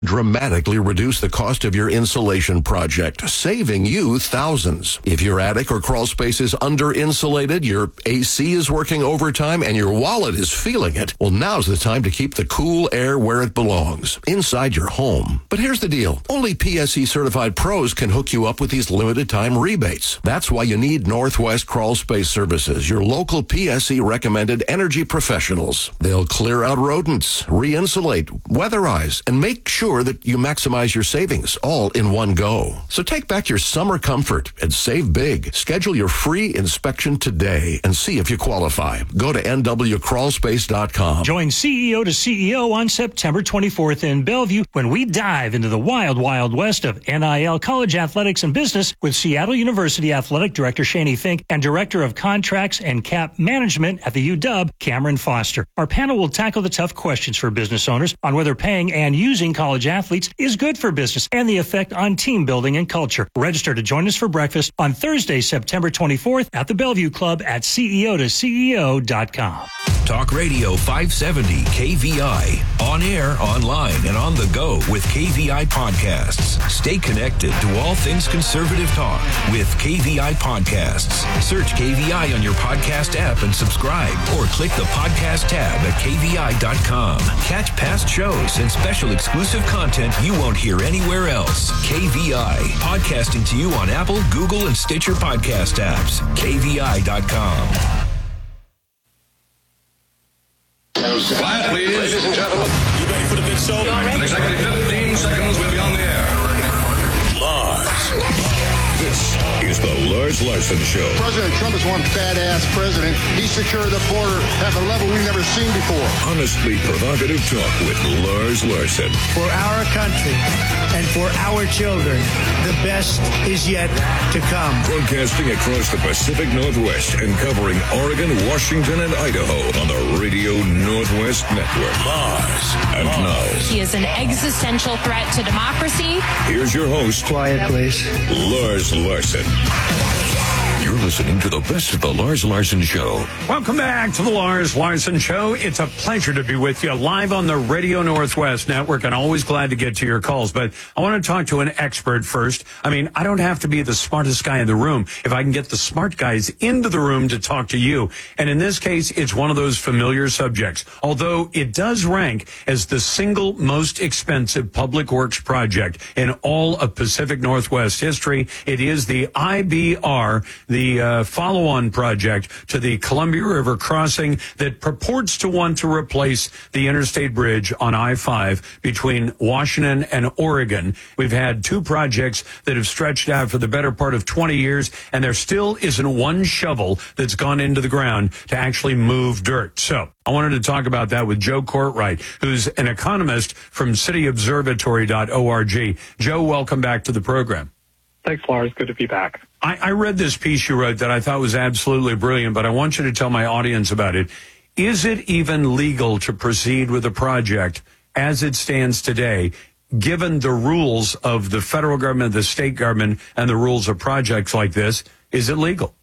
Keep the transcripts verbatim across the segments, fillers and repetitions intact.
dramatically reduce the cost of your insulation project, saving you thousands. If your attic or crawl space is under-insulated, your A C is working overtime, and your wallet is feeling it, well, now's the time to keep the cool air where it belongs, inside your home. But here's the deal. Only P S E certified pros can hook you up with these limited time rebates. That's why you need Northwest Crawl Space Services, your local P S E recommended energy professionals. They'll clear out rodents, re-insulate, weatherize, and make sure that you maximize your savings all in one go. So take back your summer comfort and save big. Schedule your free inspection today and see if you qualify. Go to N W crawl space dot com. Join C E O to C E O on September twenty-fourth in Bellevue when we dive into the wild, wild west of N I L, college athletics, and business with Seattle University Athletic Director Shani Fink and Director of Contracts and Cap Management at the U W, Cameron Foster. Our panel will tackle the tough questions for business owners on whether paying and using college athletes is good for business and the effect on team building and culture. Register to join us for breakfast on Thursday, September twenty-fourth at the Bellevue Club at C E O to C E O dot com. Talk Radio five seventy K V I. On air, online, and on the go with K V I Podcasts. Stay connected to all things conservative talk with K V I Podcasts. Search K V I on your podcast app and subscribe, or click the podcast tab at K V I dot com. Catch past shows and special exclusive content you won't hear anywhere else. K V I, podcasting to you on Apple, Google, and Stitcher podcast apps. K V I dot com. Quiet, please. Ladies and gentlemen. You ready for the big show? In exactly fifteen seconds, we'll be on the air. Lars. This is the Lars Larson Show. President Trump is one badass president. He secured the border at a level we've never seen before. Honestly provocative talk with Lars Larson. For our country and for our children, the best is yet to come. Broadcasting across the Pacific Northwest and covering Oregon, Washington, and Idaho on the Radio Northwest Network. Lars. And now. He is an existential threat to democracy. Here's your host. Quiet, please. Lars Larson. You're listening to the best of the Lars Larson Show. Welcome back to the Lars Larson Show. It's a pleasure to be with you live on the Radio Northwest Network, and always glad to get to your calls. But I want to talk to an expert first. I mean, I don't have to be the smartest guy in the room if I can get the smart guys into the room to talk to you. And in this case, it's one of those familiar subjects, although it does rank as the single most expensive public works project in all of Pacific Northwest history. It is the I B R, the uh, follow-on project to the Columbia River crossing that purports to want to replace the interstate bridge on I five between Washington and Oregon. We've had two projects that have stretched out for the better part of twenty years, and there still isn't one shovel that's gone into the ground to actually move dirt. So I wanted to talk about that with Joe Courtwright, who's an economist from city observatory dot org. Joe, welcome back to the program. Thanks, Lars. Good to be back. I, I read this piece you wrote that I thought was absolutely brilliant, but I want you to tell my audience about it. Is it even legal to proceed with a project as it stands today, given the rules of the federal government, the state government, and the rules of projects like this? Is it legal?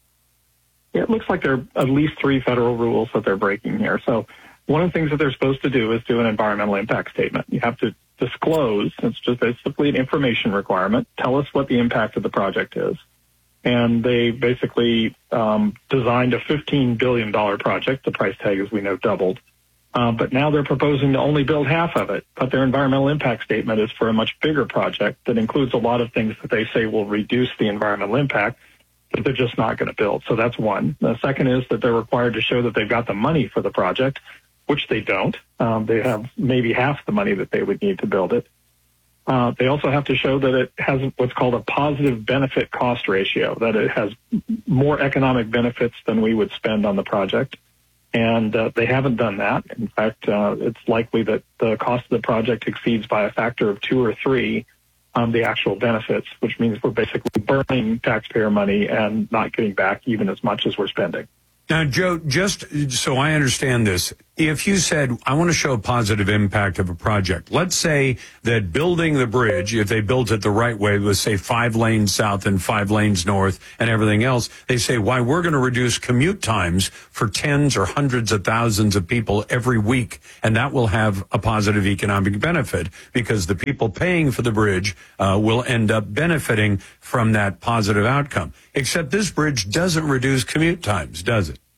Yeah, it looks like there are at least three federal rules that they're breaking here. So one of the things that they're supposed to do is do an environmental impact statement. You have to disclose, it's just it's simply an information requirement, tell us what the impact of the project is. And they basically um, designed a fifteen billion dollars project. The price tag, as we know, doubled. Uh, but now they're proposing to only build half of it. But their environmental impact statement is for a much bigger project that includes a lot of things that they say will reduce the environmental impact that they're just not going to build. So that's one. The second is that they're required to show that they've got the money for the project, which they don't. Um, they have maybe half the money that they would need to build it. Uh, they also have to show that it has what's called a positive benefit cost ratio, that it has more economic benefits than we would spend on the project. And uh, they haven't done that. In fact, uh, it's likely that the cost of the project exceeds by a factor of two or three um, the actual benefits, which means we're basically burning taxpayer money and not getting back even as much as we're spending. Now, Joe, just so I understand this, if you said, I want to show a positive impact of a project, let's say that building the bridge, if they built it the right way, was say five lanes south and five lanes north and everything else, they say, why, we're going to reduce commute times for tens or hundreds of thousands of people every week. And that will have a positive economic benefit because the people paying for the bridge uh, will end up benefiting from that positive outcome. Except this bridge doesn't reduce commute times, does it?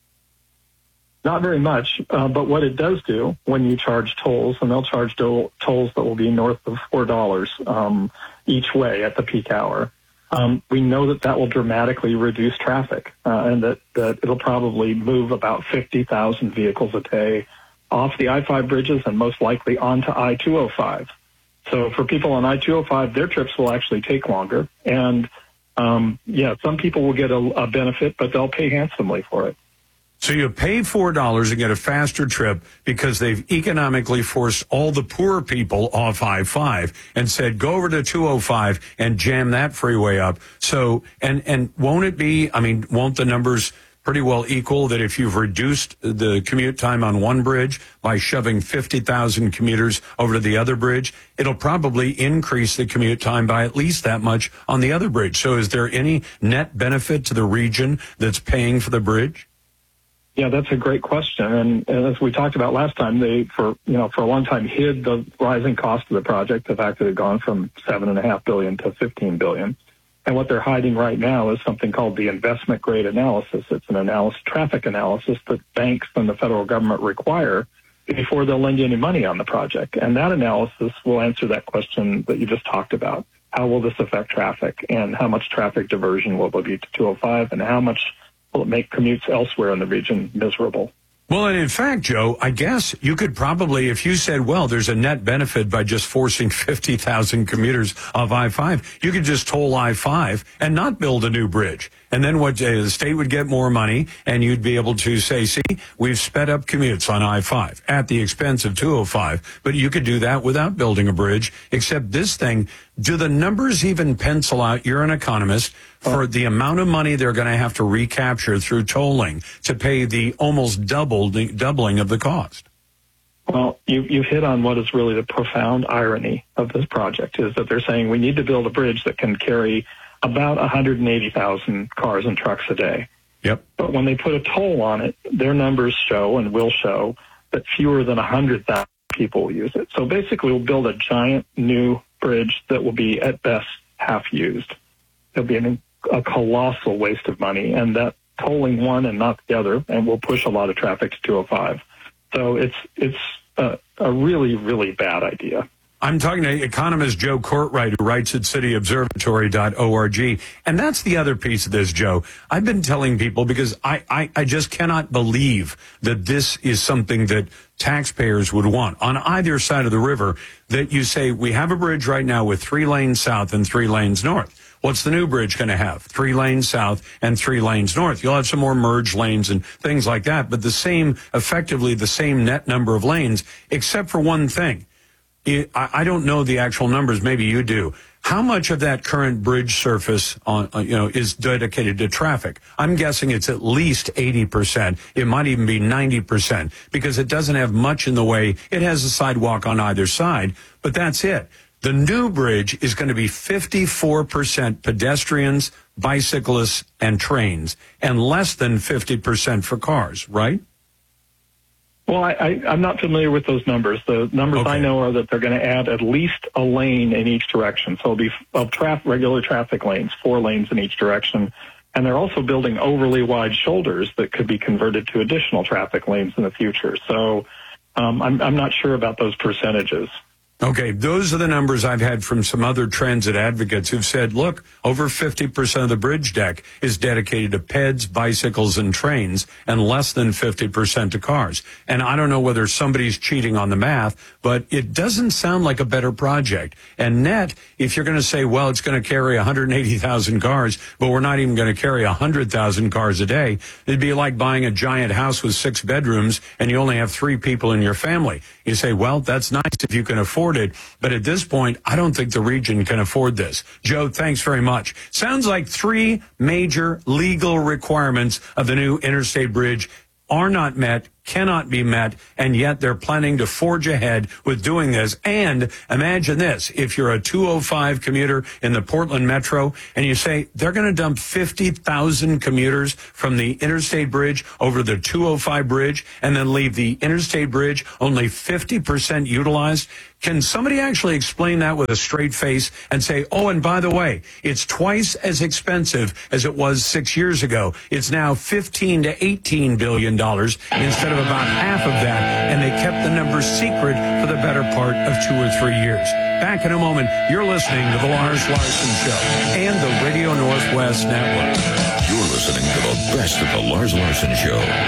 Not very much, uh, but what it does do when you charge tolls, and they'll charge do- tolls that will be north of four dollars um, each way at the peak hour, um, we know that that will dramatically reduce traffic, uh, and that, that it'll probably move about fifty thousand vehicles a day off the I five bridges and most likely onto I two oh five. So for people on I two oh five, their trips will actually take longer, and um, yeah, some people will get a, a benefit, but they'll pay handsomely for it. So you pay four dollars and get a faster trip because they've economically forced all the poor people off I five and said, go over to two oh five and jam that freeway up. So, and, and won't it be, I mean, won't the numbers pretty well equal that if you've reduced the commute time on one bridge by shoving fifty thousand commuters over to the other bridge, it'll probably increase the commute time by at least that much on the other bridge. So is there any net benefit to the region that's paying for the bridge? Yeah, that's a great question. And, and as we talked about last time, they, for, you know, for a long time hid the rising cost of the project, the fact that it had gone from seven and a half billion to fifteen billion. And what they're hiding right now is something called the investment grade analysis. It's an analysis, traffic analysis that banks and the federal government require before they'll lend you any money on the project. And that analysis will answer that question that you just talked about. How will this affect traffic, and how much traffic diversion will there be to two oh five, and how much will it make commutes elsewhere in the region miserable? Well, and in fact, Joe, I guess you could probably, if you said, well, there's a net benefit by just forcing fifty thousand commuters off I five, you could just toll I five and not build a new bridge. And then what uh, the state would get more money, and you'd be able to say, see, we've sped up commutes on I five at the expense of two oh five. But you could do that without building a bridge, except this thing, do the numbers even pencil out? You're an economist. For the amount of money they're going to have to recapture through tolling to pay the almost double, doubling of the cost. Well, you, you've hit on what is really the profound irony of this project, is that they're saying we need to build a bridge that can carry about one hundred eighty thousand cars and trucks a day. Yep. But when they put a toll on it, their numbers show and will show that fewer than one hundred thousand people will use it. So basically we'll build a giant new bridge that will be at best half used. It'll be an a colossal waste of money, and that tolling one and not the other, and will push a lot of traffic to two oh five. So it's it's a, a really, really bad idea. I'm talking to economist Joe Courtwright, who writes at city observatory dot org. And that's the other piece of this, Joe. I've been telling people, because I, I, I just cannot believe that this is something that taxpayers would want on either side of the river, that you say, we have a bridge right now with three lanes south and three lanes north. What's the new bridge going to have? Three lanes south and three lanes north. You'll have some more merge lanes and things like that, but the same, effectively the same net number of lanes, except for one thing. It, I, I don't know the actual numbers. Maybe you do. How much of that current bridge surface on, uh, you know, is dedicated to traffic? I'm guessing it's at least eighty percent. It might even be ninety percent, because it doesn't have much in the way. It has a sidewalk on either side, but that's it. The new bridge is going to be fifty-four percent pedestrians, bicyclists, and trains, and less than fifty percent for cars, right? Well, I, I, I'm not familiar with those numbers. The numbers Okay. I know are that they're going to add at least a lane in each direction. So it'll be of traf- regular traffic lanes, four lanes in each direction. And they're also building overly wide shoulders that could be converted to additional traffic lanes in the future. So um, I'm, I'm not sure about those percentages. Okay, those are the numbers I've had from some other transit advocates who've said, look, over fifty percent of the bridge deck is dedicated to peds, bicycles, and trains, and less than fifty percent to cars. And I don't know whether somebody's cheating on the math, but it doesn't sound like a better project. And net, if you're going to say, well, it's going to carry one hundred eighty thousand cars, but we're not even going to carry one hundred thousand cars a day, it'd be like buying a giant house with six bedrooms and you only have three people in your family. You say, well, that's nice if you can afford it, but at this point, I don't think the region can afford this. Joe, thanks very much. Sounds like three major legal requirements of the new interstate bridge are not met, cannot be met, and yet they're planning to forge ahead with doing this. And imagine this, if you're a two oh five commuter in the Portland Metro, and you say they're going to dump fifty thousand commuters from the Interstate Bridge over the two oh five bridge, and then leave the Interstate Bridge only fifty percent utilized. Can somebody actually explain that with a straight face and say, oh, and by the way, it's twice as expensive as it was six years ago. It's now fifteen to eighteen billion dollars instead of about half of that. And they kept the number secret for the better part of two or three years. Back in a moment, you're listening to the Lars Larson Show and the Radio Northwest Network. You're listening to the best of the Lars Larson Show